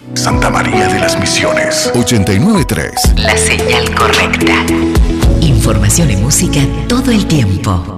Santa María de las Misiones, 89.3. La señal correcta. Información y música todo el tiempo.